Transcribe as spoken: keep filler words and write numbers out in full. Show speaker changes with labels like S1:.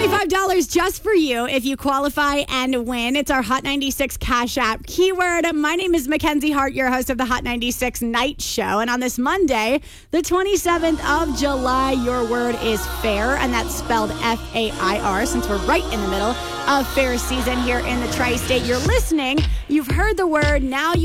S1: twenty-five dollars just for you if you qualify and win. It's our Hot ninety-six Cash App keyword. My name is Mackenzie Hart, your host of the Hot ninety-six Night Show. And on this Monday, the twenty-seventh of July, your word is fair, and that's spelled F A I R, since we're right in the middle of fair season here in the tri-state. You're listening. You've heard the word. Now you